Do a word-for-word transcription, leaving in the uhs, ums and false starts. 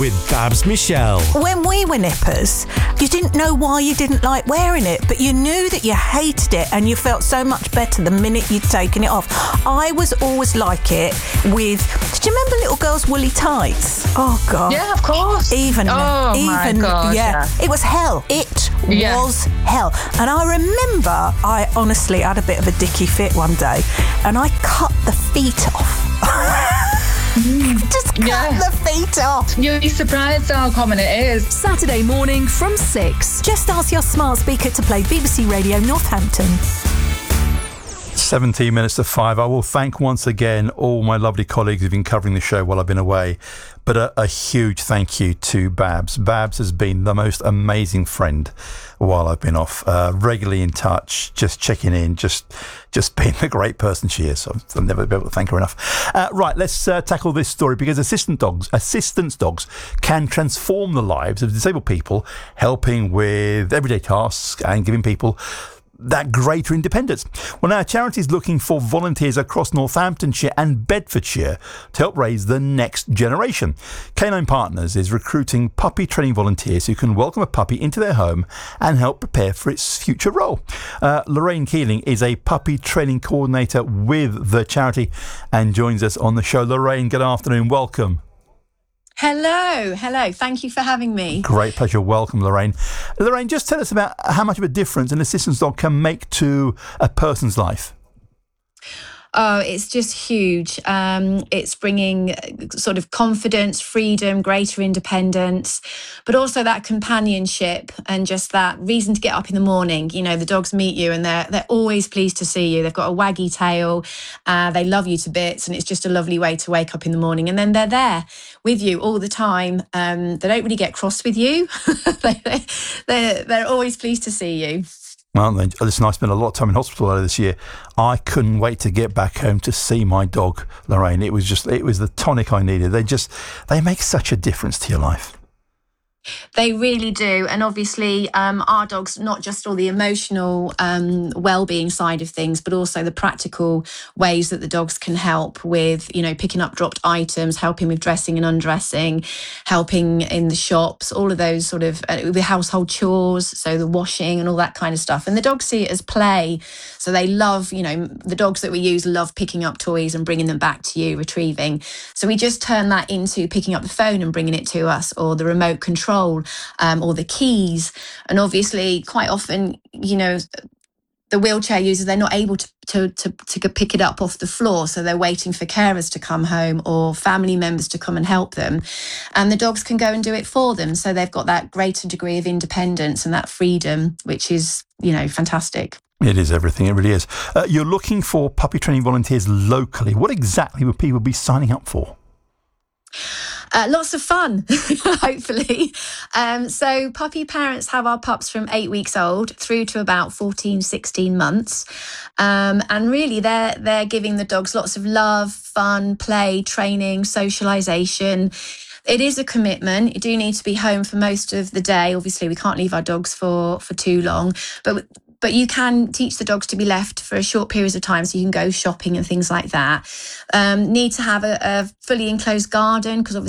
With Babs Michelle. When we were nippers, you didn't know why you didn't like wearing it, but you knew that you hated it and you felt so much better the minute you'd taken it off. I was always like it with, did you remember little girls' woolly tights? Oh, God. Yeah, of course. Even, oh, even, my God, yeah, yeah. It was hell. It Yeah. was hell. And I remember I honestly had a bit of a dicky fit one day and I cut the feet off. Just cut Yeah. the feet off. You'd be surprised how common it is. Saturday morning from six. Just ask your smart speaker to play B B C Radio Northampton. seventeen minutes to five. I will thank once again all my lovely colleagues who've been covering the show while I've been away. But a, a huge thank you to Babs. Babs has been the most amazing friend while I've been off. Uh, regularly in touch, just checking in, just just being the great person she is. So I'll never be able to thank her enough. Uh, right, let's uh, tackle this story because assistant dogs, assistance dogs can transform the lives of disabled people, helping with everyday tasks and giving people that greater independence. Well, now, charity is looking for volunteers across Northamptonshire and Bedfordshire to help raise the next generation. Canine Partners is recruiting puppy training volunteers who can welcome a puppy into their home and help prepare for its future role. Uh, Lorraine Keeling is a puppy training coordinator with the charity and joins us on the show. Lorraine, good afternoon. Welcome. Hello, hello. Thank you for having me. Great pleasure. Welcome, Lorraine. Lorraine, just tell us about how much of a difference an assistance dog can make to a person's life. Oh, it's just huge. Um, it's bringing sort of confidence, freedom, greater independence, but also that companionship and just that reason to get up in the morning. You know, the dogs meet you and they're they're always pleased to see you. They've got a waggy tail. Uh, they love you to bits, and it's just a lovely way to wake up in the morning. And then they're there with you all the time. Um, they don't really get cross with you. they, they're, they're always pleased to see you. Well, listen, I spent a lot of time in hospital earlier this year. I couldn't wait to get back home to see my dog, Lorraine. It was just, it was the tonic I needed. They just, they make such a difference to your life. They really do. And obviously, um, our dogs, not just all the emotional um, well-being side of things, but also the practical ways that the dogs can help with, you know, picking up dropped items, helping with dressing and undressing, helping in the shops, all of those sort of uh, the household chores, so the washing and all that kind of stuff. And the dogs see it as play. So they love, you know, the dogs that we use love picking up toys and bringing them back to you, retrieving. So we just turn that into picking up the phone and bringing it to us, or the remote control. Um, or the keys. And obviously quite often, you know, the wheelchair users, they're not able to, to, to, to pick it up off the floor. So they're waiting for carers to come home or family members to come and help them. And the dogs can go and do it for them. So they've got that greater degree of independence and that freedom, which is, you know, fantastic. It is everything. It really is. Uh, you're looking for puppy training volunteers locally. What exactly would people be signing up for? Uh, lots of fun, hopefully. Um, so puppy parents have our pups from eight weeks old through to about fourteen, sixteen months. Um, and really they're, they're giving the dogs lots of love, fun, play, training, socialisation. It is a commitment. You do need to be home for most of the day. Obviously, we can't leave our dogs for, for too long, but But you can teach the dogs to be left for a short periods of time, so you can go shopping and things like that. Um, need to have a, a fully enclosed garden, because obviously